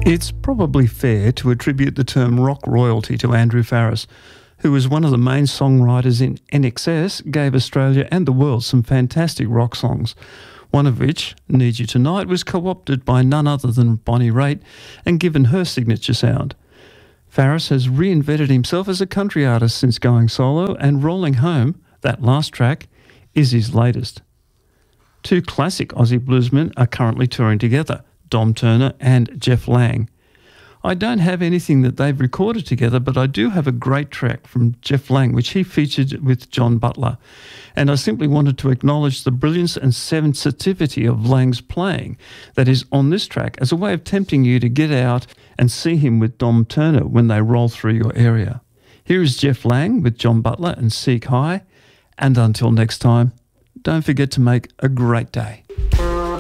It's probably fair to attribute the term rock royalty to Andrew Farriss, who was one of the main songwriters in NXS, gave Australia and the world some fantastic rock songs, one of which, Need You Tonight, was co-opted by none other than Bonnie Raitt and given her signature sound. Farriss has reinvented himself as a country artist since going solo, and Rolling Home, that last track, is his latest. Two classic Aussie bluesmen are currently touring together, Dom Turner and Jeff Lang. I don't have anything that they've recorded together, but I do have a great track from Jeff Lang, which he featured with John Butler. And I simply wanted to acknowledge the brilliance and sensitivity of Lang's playing that is on this track as a way of tempting you to get out and see him with Dom Turner when they roll through your area. Here is Jeff Lang with John Butler and Seek High. And until next time, don't forget to make a great day.